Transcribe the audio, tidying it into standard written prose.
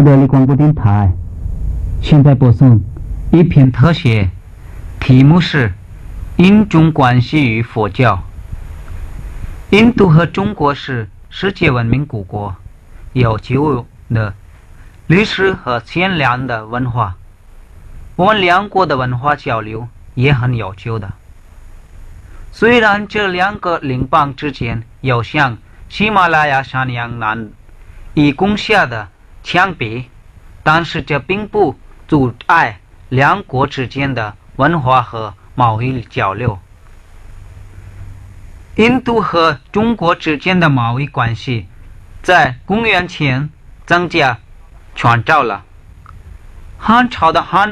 德里广播电台，现在播送一篇特写，题目是印中关系与佛教。印度和中国是世界文明古国，有久的历史和鲜亮的文化。我们两国的文化交流也很有趣的。虽然这两个邻邦之间有像喜马拉雅山一样难以攻下的墙壁，但是这并不阻碍两国之间的文化和贸易交流。印度和中国之间的贸易关系在公元前增加创造了汉朝的汉